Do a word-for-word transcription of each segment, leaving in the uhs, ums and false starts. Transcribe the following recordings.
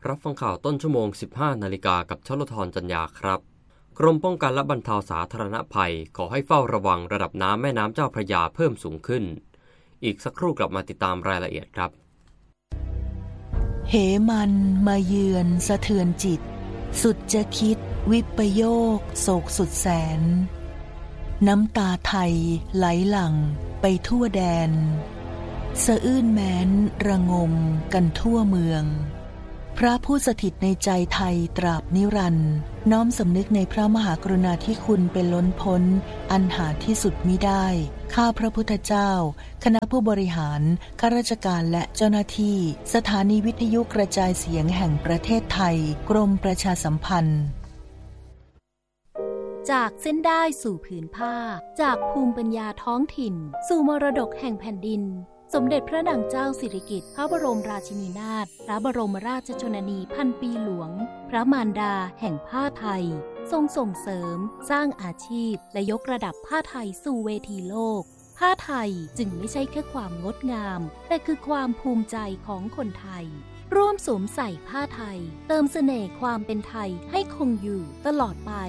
รับฟังข่าวต้นชั่วโมง สิบห้านาฬิกากับชลธรจัญญาครับกรมป้องกันและบรรเทาสาธารณภัยขอให้เฝ้าระวังระดับน้ำแม่น้ำเจ้าพระยาเพิ่มสูงขึ้นอีกสักครู่กลับมาติดตามรายละเอียดครับเหมันมาเยือนสะเทือนจิตสุดจะคิดวิปโยคโศกสุดแสนน้ำตาไทยไหลหลั่งไปทั่วแดนสะอื้นแม้นระงมกันทั่วเมืองพระผู้สถิตในใจไทยตราบนิรันดร์น้อมสำนึกในพระมหากรุณาธิคุณเป็นล้นพ้นอันหาที่สุดมิได้ข้าพระพุทธเจ้าคณะผู้บริหารข้าราชการและเจ้าหน้าที่สถานีวิทยุกระจายเสียงแห่งประเทศไทยกรมประชาสัมพันธ์จากเส้นได้สู่ผืนผ้าจากภูมิปัญญาท้องถิ่นสู่มรดกแห่งแผ่นดินสมเด็จพระนางเจ้าสิริกิติ์พระบรมราชินีนาถพระบรมราชชนนีพันปีหลวงพระมารดาแห่งผ้าไทยทรงส่งเสริมสร้างอาชีพและยกระดับผ้าไทยสู่เวทีโลกผ้าไทยจึงไม่ใช่แค่ความงดงามแต่คือความภูมิใจของคนไทยร่วมสวมใส่ผ้าไทยเติมเสน่ห์ความเป็นไทยให้คงอยู่ตลอดไป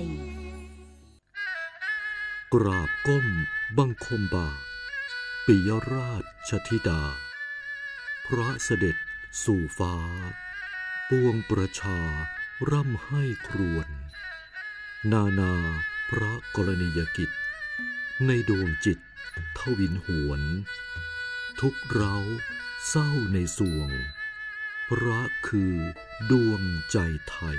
กราบก้มบังคมบาทปิยราชธิดาพระเสด็จสู่ฟ้าปวงประชาร่ำให้ครวญนานาพระกรณียกิจในดวงจิตทวินหวนทุกเร้าเศร้าในสวงพระคือดวงใจไทย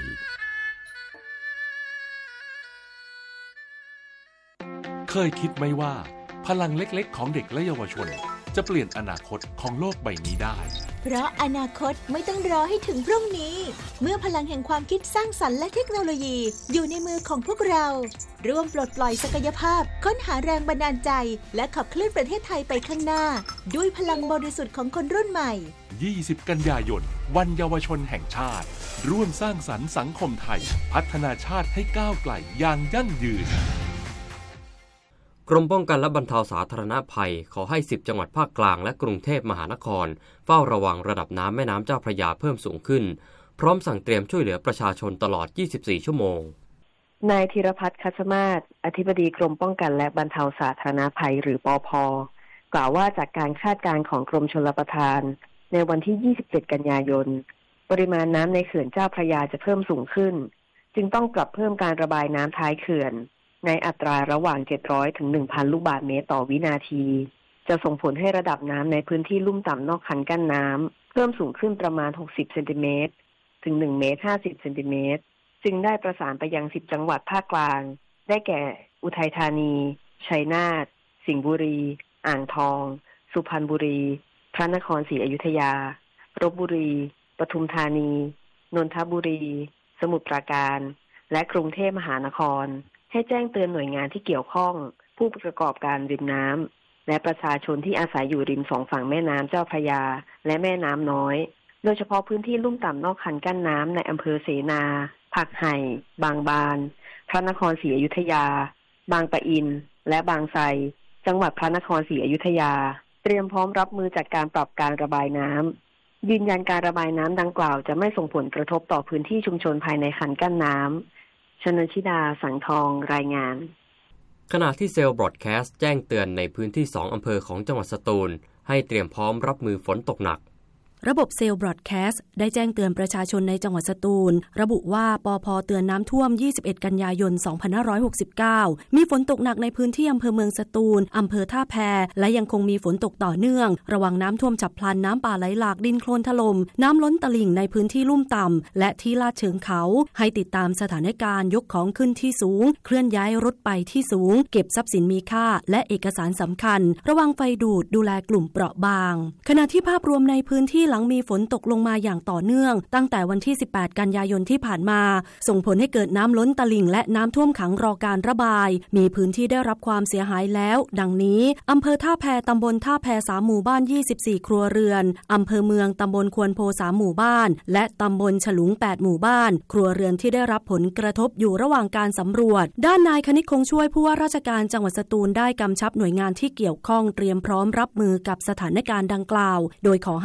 เคยคิดไหมว่าพลังเล็กๆของเด็กและเยาวชนจะเปลี่ยนอนาคตของโลกใบนี้ได้เพราะอนาคตไม่ต้องรอให้ถึงพรุ่งนี้เมื่อพลังแห่งความคิดสร้างสรรค์และเทคโนโลยีอยู่ในมือของพวกเราร่วมปลดปล่อยศักยภาพค้นหาแรงบันดาลใจและขับเคลื่อนประเทศไทยไปข้างหน้าด้วยพลังบริสุทธิ์ของคนรุ่นใหม่ยี่สิบกันยายนวันเยาวชนแห่งชาติร่วมสร้างสรรค์สังคมไทยพัฒนาชาติให้ก้าวไกลอย่างยั่งยืนกรมป้องกันและบรรเทาสาธารณภัยขอให้สิบจังหวัดภาคกลางและกรุงเทพมหานครเฝ้าระวังระดับน้ำแม่น้ำเจ้าพระยาเพิ่มสูงขึ้นพร้อมสั่งเตรียมช่วยเหลือประชาชนตลอดยี่สิบสี่ชั่วโมงนายธีรพัฒน์ คัชมาศอธิบดีกรมป้องกันและบรรเทาสาธารณภัยหรือปภ.กล่าวว่าจากการคาดการณ์ของกรมชลประทานในวันที่ยี่สิบเจ็ดกันยายนปริมาณน้ำในเขื่อนเจ้าพระยาจะเพิ่มสูงขึ้นจึงต้องปรับเพิ่มการระบายน้ำท้ายเขื่อนในอัตราระหว่างเจ็ดร้อยถึง หนึ่งพัน ลูกบาศก์เมตรต่อวินาทีจะส่งผลให้ระดับน้ำในพื้นที่ลุ่มต่ำนอกคันกั้นน้ำเพิ่มสูงขึ้นประมาณหกสิบเซนติเมตรถึงหนึ่งเมตรห้าสิบเซนติเมตรจึงได้ประสานไปยังสิบจังหวัดภาคกลางได้แก่อุทัยธานีชัยนาทสิงห์บุรีอ่างทองสุพรรณบุรีพระนครศรีอยุธยารบบุรีปทุมธานีนนทบุรีสมุทรปราการและกรุงเทพมหานครให้แจ้งเตือนหน่วยงานที่เกี่ยวข้องผู้ประกอบการริมน้ำและประชาชนที่อาศัยอยู่ริมสองฝั่งแม่น้ำเจ้าพระยาและแม่น้ำน้อยโดยเฉพาะพื้นที่ลุ่มต่ำนอกคันกั้นน้ำในอำเภอเสนาผักไห่บางบานพระนครศรีอยุธยาบางปะอินและบางไทรจังหวัดพระนครศรีอยุธยาเตรียมพร้อมรับมือจากการปรับการระบายน้ำยืนยันการระบายน้ำดังกล่าวจะไม่ส่งผลกระทบต่อพื้นที่ชุมชนภายในคันกั้นน้ำชนชิดาสังทองรายงานขณะที่เซลล์บรอดแคสต์แจ้งเตือนในพื้นที่สองอำเภอของจังหวัดสตูลให้เตรียมพร้อมรับมือฝนตกหนักระบบเซลล์บรอดแคสต์ได้แจ้งเตือนประชาชนในจังหวัดสตูลระบุว่าปภ.เตือนน้ำท่วมยี่สิบเอ็ดกันยายนสองพันห้าร้อยหกสิบเก้ามีฝนตกหนักในพื้นที่อำเภอเมืองสตูลอำเภอท่าแพและยังคงมีฝนตกต่อเนื่องระวังน้ำท่วมฉับพลันน้ำป่าไหลหลากดินโคลนถล่มน้ำล้นตลิ่งในพื้นที่ลุ่มต่ำและที่ลาดเชิงเขาให้ติดตามสถานการณ์ยกของขึ้นที่สูงเคลื่อนย้ายรถไปที่สูงเก็บทรัพย์สินมีค่าและเอกสารสำคัญระวังไฟดูดดูแลกลุ่มเปราะบางขณะที่ภาพรวมในพื้นที่หลังมีฝนตกลงมาอย่างต่อเนื่องตั้งแต่วันที่สิบแปดกันยายนที่ผ่านมาส่งผลให้เกิดน้ำล้นตลิ่งและน้ำท่วมขังรอการระบายมีพื้นที่ได้รับความเสียหายแล้วดังนี้อำเภอท่าแพตำบลท่าแพสามหมู่บ้านยี่สิบสี่ครัวเรือนอำเภอเมืองตำบลควนโพสามหมู่บ้านและตำบลฉลุงแปดหมู่บ้านครัวเรือนที่ได้รับผลกระทบอยู่ระหว่างการสำรวจด้านนายคณิตคงช่วยผู้ว่าราชการจังหวัดสตูลได้กำชับหน่วยงานที่เกี่ยวข้องเตรียมพร้อมรับมือกับสถานการณ์ดังกล่าวโดยขอให้ประชา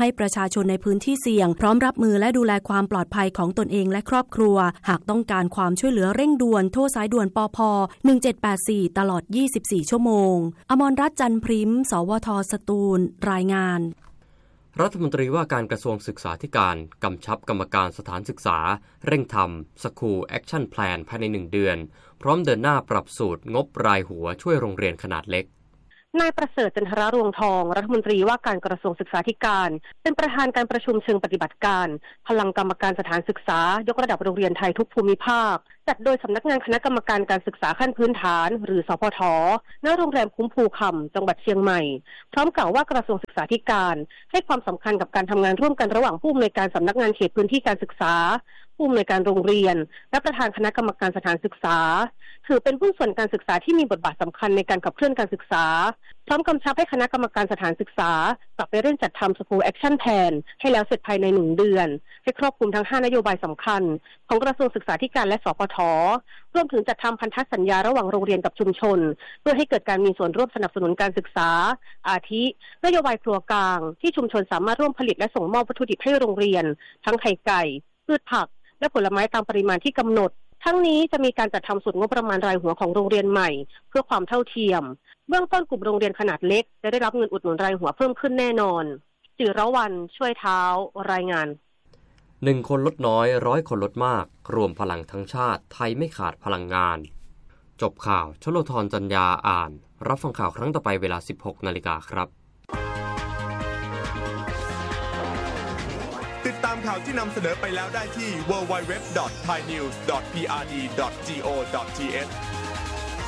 ชนในพื้นที่เสี่ยงพร้อมรับมือและดูแลความปลอดภัยของตนเองและครอบครัวหากต้องการความช่วยเหลือเร่งด่วนโทรสายด่วนปพหนึ่งเจ็ดแปดสี่ตลอดยี่สิบสี่ชั่วโมงอมรรัตน์จันทร์พริมสวทสตูลรายงานรัฐมนตรีว่าการกระทรวงศึกษาธิการกำชับกรรมการสถานศึกษาเร่งทำ School Action Plan ภายในหนึ่งเดือนพร้อมเดินหน้าปรับสูตรงบรายหัวช่วยโรงเรียนขนาดเล็กนายประเสริฐจันทรรวงทองรัฐมนตรีว่าการกระทรวงศึกษาธิการเป็นประธานการประชุมเชิงปฏิบัติการพลังกรรมการสถานศึกษายกระดับโรงเรียนไทยทุกภูมิภาคจัดโดยสำนักงานคณะกรรมการการศึกษาขั้นพื้นฐานหรือสพทณโรงแรมคุ้มภูคำจังหวัดเชียงใหม่พร้อมกล่าวว่ากระทรวงศึกษาธิการให้ความสำคัญกับการทำงานร่วมกันระหว่างผู้อำนวยการสำนักงานเขตพื้นที่การศึกษาผู้อำนวยการโรงเรียนและประธานคณะกรรมการสถานศึกษาถือเป็นผู้ส่วนการศึกษาที่มีบทบาทสำคัญในการขับเคลื่อนการศึกษาพร้อมกำชับให้คณะกรรมการสถานศึกษากลับไปเร่งจัดทำ School Action Plan ให้แล้วเสร็จภายในหนึ่งเดือนให้ครอบคลุมทั้งห้านโยบายสำคัญของกระทรวงศึกษาธิการและสปท.รวมถึงจัดทำพันธสัญญาระหว่างโรงเรียนกับชุมชนเพื่อให้เกิดการมีส่วนร่วมสนับสนุนการศึกษาอาทินโยบายครัวกลางที่ชุมชนสามารถร่วมผลิตและส่งมอบวัตถุดิบให้โรงเรียนทั้งไข่ไก่พืชผักและผลไม้ตามปริมาณที่กำหนดทั้งนี้จะมีการจัดทำสูตรงบประมาณรายหัวของโรงเรียนใหม่เพื่อความเท่าเทียมเบื้องต้นกลุ่มโรงเรียนขนาดเล็กจะได้รับเงินอุดหนุนรายหัวเพิ่มขึ้นแน่นอนจิรวรรณช่วยเท้ารายงานหนึ่งคนลดน้อยร้อยคนลดมากรวมพลังทั้งชาติไทยไม่ขาดพลังงานจบข่าวชโลธรจัญญาอ่านรับฟังข่าวครั้งต่อไปเวลา สิบหกนาฬิกาครับติดตามข่าวที่นำเสนอไปแล้วได้ที่ ดับเบิลยู ดับเบิลยู ดับเบิลยู ดอท ไทยนิวส์ ดอท พี อาร์ ดี ดอท จี โอ ดอท ที เอช